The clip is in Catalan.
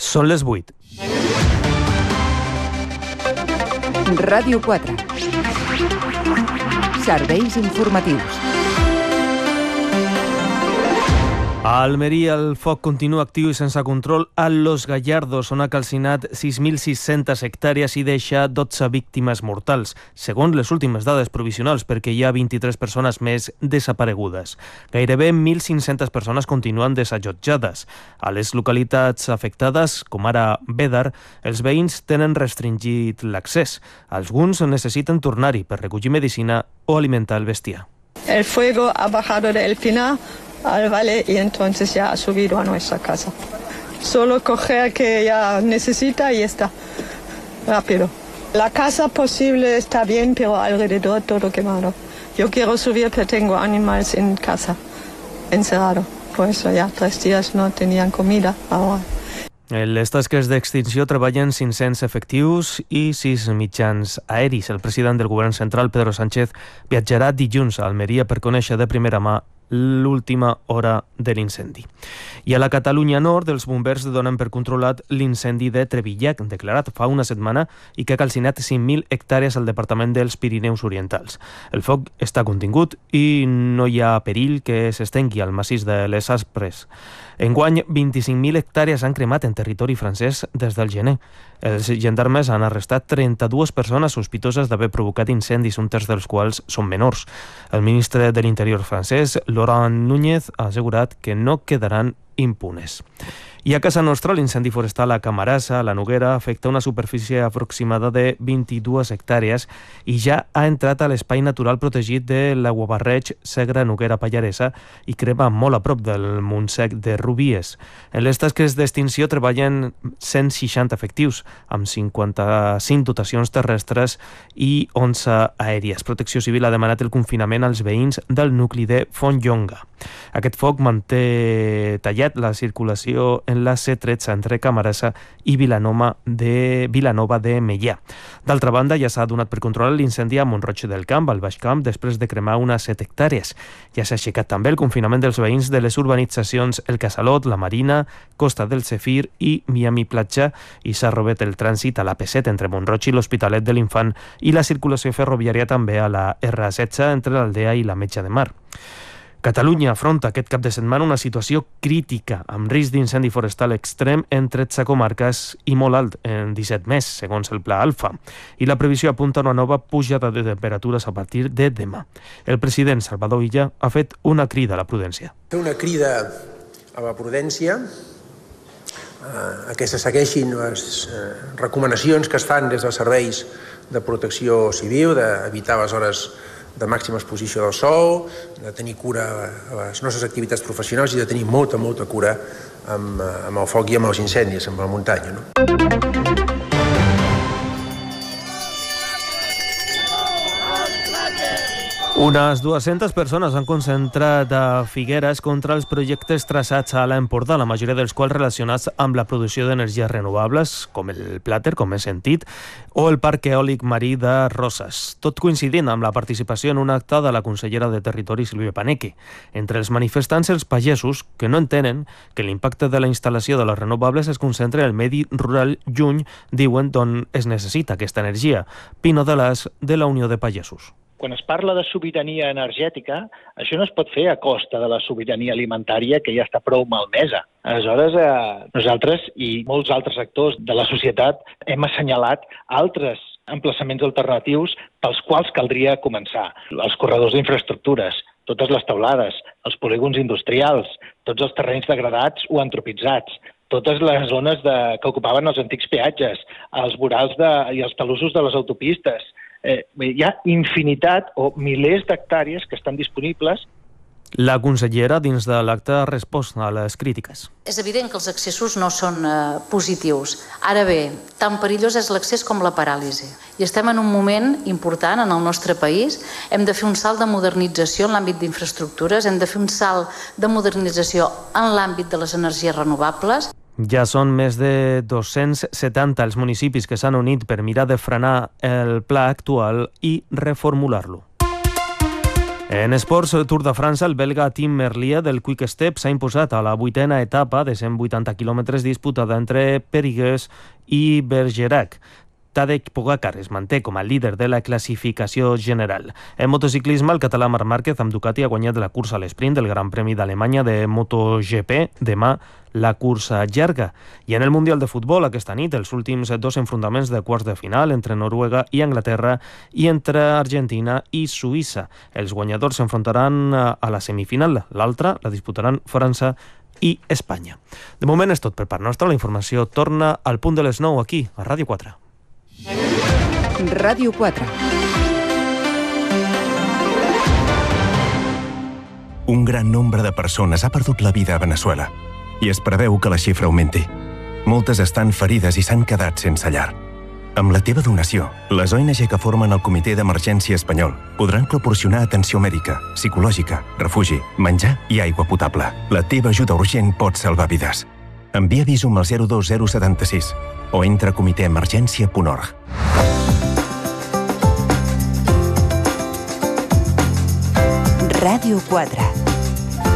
Són les 8. Ràdio 4. Serveis informatius. A Almeria el foc continua actiu i sense control a Los Gallardos, on ha calcinat 6.600 hectàrees i deixa 12 víctimes mortals, segons les últimes dades provisionals, perquè hi ha 23 persones més desaparegudes. Gairebé 1.500 persones continuen desallotjades. A les localitats afectades, com ara Bédar, els veïns tenen restringit l'accés. Alguns necessiten tornar-hi per recollir medicina o alimentar el bestiar. El fuego ha bajado del Pinar al valle y entonces ya ha subido a nuestra casa. Solo coger que ya necesita y está rápido. La casa posible está bien, pero alrededor todo quemado. Yo quiero subir, pero tengo animales en casa, encerrado. Por eso ya 3 días no tenían comida ahora. En les tasques d'extinció treballen 500 efectius i 6 mitjans aeris. El president del govern central, Pedro Sánchez, viatjarà dilluns a Almeria per conèixer de primera mà l'última hora de l'incendi. I a la Catalunya Nord, els bombers donen per controlat l'incendi de Trevillac, declarat fa una setmana i que ha calcinat 5.000 hectàrees al departament dels Pirineus Orientals. El foc està contingut i no hi ha perill que s'estengui al massís de les Aspres. Enguany, 25.000 hectàrees han cremat en territori francès des del gener. Els gendarmes han arrestat 32 persones sospitoses d'haver provocat incendis, un terç dels quals són menors. El ministre de l'Interior francès, Laurent Núñez, ha assegurat que no quedaran impunes. I a casa nostra, l'incendi forestal a Camarasa, a la Noguera, afecta una superfície aproximada de 22 hectàrees i ja ha entrat a l'espai natural protegit de l'Aiguabarreig Segre Noguera Pallaresa i crema molt a prop del Montsec de Rubies. En les tasques d'extinció treballen 160 efectius, amb 55 dotacions terrestres i 11 aèries. Protecció Civil ha demanat el confinament als veïns del nucli de Fontlonga. Aquest foc manté tallat la circulació en la C13 entre Camarasa i Vilanova de Meià. D'altra banda, ja s'ha donat per controlar l'incendi a Mont-roig del Camp, al Baix Camp, després de cremar unes 7 hectàrees. Ja s'ha aixecat també el confinament dels veïns de les urbanitzacions El Casalot, La Marina, Costa del Cefir i Miami Platja, i s'ha robet el trànsit a l'AP7 entre Mont-roig i l'Hospitalet de l'Infant i la circulació ferroviària també a la R16 entre l'Aldea i la Metja de Mar. Catalunya afronta aquest cap de setmana una situació crítica, amb risc d'incendi forestal extrem en 13 comarques i molt alt en 17 més, segons el Pla Alfa. I la previsió apunta a una nova pujada de temperatures a partir de demà. El president Salvador Illa ha fet una crida a la prudència. Una crida a la prudència, a que se segueixin les recomanacions que es fan des dels serveis de protecció civil, d'evitar les hores de màxima exposició del sol, de tenir cura a les nostres activitats professionals i de tenir molta cura amb el foc i amb els incendis, amb la muntanya. Unes 200 persones han concentrat a Figueres contra els projectes traçats a l'Empordà, la majoria dels quals relacionats amb la producció d'energies renovables, com el Plàter, com he sentit, o el Parc Eòlic Marí de Roses, tot coincidint amb la participació en un acte de la consellera de Territori, Sílvia Paneque. Entre els manifestants, els pagesos, que no entenen que l'impacte de la instal·lació de les renovables es concentra en el medi rural lluny, diuen d'on es necessita aquesta energia. Pino de l'As, de la Unió de Pagesos. Quan es parla de sobirania energètica, això no es pot fer a costa de la sobirania alimentària, que ja està prou malmesa. Aleshores, nosaltres i molts altres actors de la societat hem assenyalat altres emplaçaments alternatius pels quals caldria començar. Els corredors d'infraestructures, totes les teulades, els polígons industrials, tots els terrenys degradats o antropitzats, totes les zones que ocupaven els antics peatges, els vorals i els talussos de les autopistes. Hi ha infinitat o milers d'hectàrees que estan disponibles. La consellera, dins de l'acte, ha respost a les crítiques. És evident que els accessos no són positius. Ara bé, tan perillós és l'accés com la paràlisi. I estem en un moment important en el nostre país. Hem de fer un salt de modernització en l'àmbit d'infraestructures, hem de fer un salt de modernització en l'àmbit de les energies renovables. Ja són més de 270 els municipis que s'han unit per mirar de frenar el pla actual i reformular-lo. En esports, Tour de França, el belga Tim Merlier del Quick Step s'ha imposat a la 8a etapa de 180 quilòmetres disputada entre Périgueux i Bergerac. Tadej Pogacar es manté com a líder de la classificació general. En motociclisme, el català Marc Márquez amb Ducati ha guanyat la cursa a l'esprint del Gran Premi d'Alemanya de MotoGP. Demà la cursa llarga. I en el Mundial de Futbol, aquesta nit, els últims 2 enfrontaments de quarts de final entre Noruega i Anglaterra i entre Argentina i Suïssa. Els guanyadors s'enfrontaran a la semifinal. L'altra la disputaran França i Espanya. De moment és tot per part nostra. La informació torna al punt de les 9 aquí, a Ràdio 4. Ràdio 4. Un gran nombre de persones ha perdut la vida a Venezuela i es preveu que la xifra augmenti. Moltes estan ferides i s'han quedat sense llar. Amb la teva donació, les ONG que formen el Comitè d'Emergència Espanyol podran proporcionar atenció mèdica, psicològica, refugi, menjar i aigua potable. La teva ajuda urgent pot salvar vides. Envia Visum al 02076 o entra a comitèemergència.org. Ràdio 4.